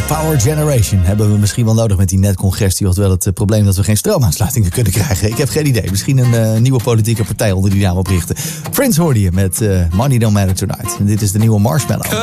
Power Generation hebben we misschien wel nodig met die netcongestie. Oftewel het probleem dat we geen stroomaansluitingen kunnen krijgen. Ik heb geen idee. Misschien een nieuwe politieke partij onder die naam oprichten. Friends hoorde je met Money Don't Matter Tonight. En dit is de nieuwe Marshmallow.